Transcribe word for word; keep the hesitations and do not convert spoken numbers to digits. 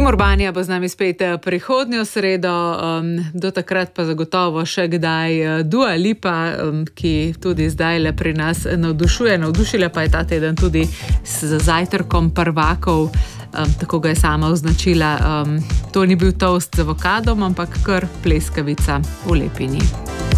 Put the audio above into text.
Tim Urbanija bo z nami spet prihodnjo sredo, um, do takrat pa zagotovo še kdaj Dua Lipa, um, ki tudi zdajle pri nas navdušuje. Navdušila pa je ta teden tudi z zajtrkom prvakov, um, tako ga je sama označila. Um, to ni bil toast z avokadom, ampak kar pleskavica v lepini.